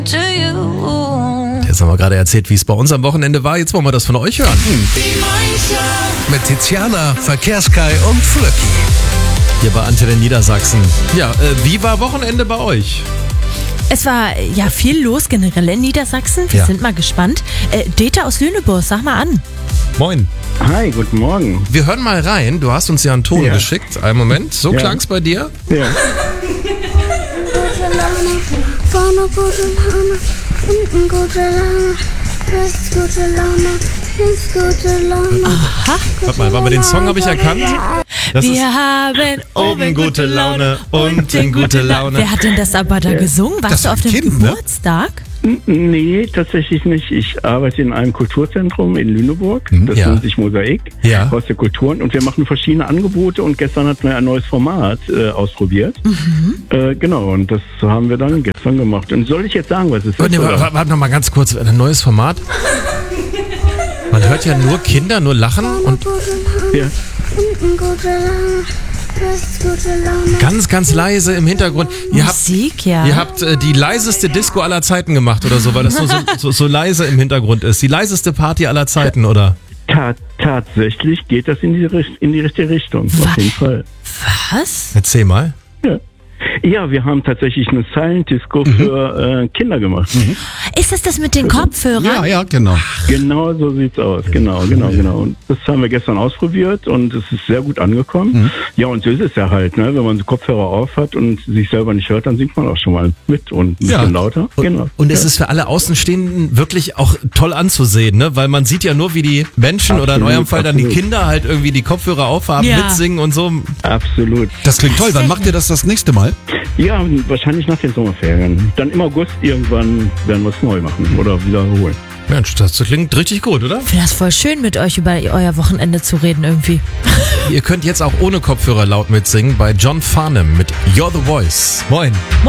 Jetzt haben wir gerade erzählt, wie es bei uns am Wochenende war. Jetzt wollen wir das von euch hören. Mit Tiziana, Verkehrskai und Flöcki. Hier bei Antenne Niedersachsen. Ja, wie war Wochenende bei euch? Es war ja viel los generell in Niedersachsen. Wir sind mal gespannt. Deta aus Lüneburg, sag mal an. Moin. Hi, guten Morgen. Wir hören mal rein. Du hast uns ja einen Ton geschickt. Einen Moment. So klang's bei dir? Ja. Gute Laune, vorne gute Laune, hinten gute Laune, rechts gute Laune, links gute Laune. Aha. Warte mal, aber den Song habe ich erkannt. Das Wir ist haben oben gute Laune, unten gute Laune. Wer hat denn das aber da gesungen? Warst Das du auf dem Kind, ne? Geburtstag? Nee, tatsächlich nicht. Ich arbeite in einem Kulturzentrum in Lüneburg. Das Ja. nennt sich Mosaik, Ja. Haus der Kulturen. Und wir machen verschiedene Angebote. Und gestern hatten wir ein neues Format ausprobiert. Genau, und das haben wir dann gestern gemacht. Und soll ich jetzt sagen, was es ist? Nee, oder? warte noch mal ganz kurz. Ein neues Format. Man hört ja nur Kinder, nur lachen und Ja. Hinten gute Laune, rechts gute Laune. ganz, ganz leise im Hintergrund. Ihr habt die leiseste Disco aller Zeiten gemacht oder so, weil das so leise im Hintergrund ist. Die leiseste Party aller Zeiten, oder? Tatsächlich geht das in die richtige Richtung. Auf jeden Fall. Was? Erzähl mal. Ja, wir haben tatsächlich eine Silent Disco für Kinder gemacht. Ist das mit den Kopfhörern? Ja, genau. Genau so sieht's aus. Genau. Und das haben wir gestern ausprobiert und es ist sehr gut angekommen. Ja, und so ist es ja halt, ne? Wenn man so Kopfhörer auf hat und sich selber nicht hört, dann singt man auch schon mal mit und ein bisschen lauter. Und es ist für alle Außenstehenden wirklich auch toll anzusehen, ne? Weil man sieht ja nur, wie die Menschen oder in eurem Fall dann die Kinder halt irgendwie die Kopfhörer aufhaben, mitsingen und so. Absolut. Das klingt toll. Wann macht ihr das nächste Mal? Ja, wahrscheinlich nach den Sommerferien. Dann im August irgendwann werden wir es neu machen oder wiederholen. Mensch, das klingt richtig gut, oder? Ich finde das voll schön, mit euch über euer Wochenende zu reden irgendwie. Ihr könnt jetzt auch ohne Kopfhörer laut mitsingen bei John Farnham mit You're the Voice. Moin.